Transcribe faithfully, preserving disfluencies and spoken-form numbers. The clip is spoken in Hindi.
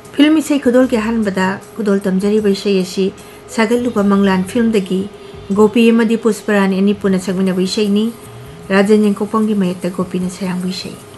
फिल्म इसे खुदोल के अहनबदा खुदोल तमजरी इसे असी सागलुबा मंगलान फिल्म दगी गोपी अमदी पुष्परानी अनी पुना सकमिनबा इसेनी राजन यंकोपंगी मयेक्ता गोपीना सयांबा इसे।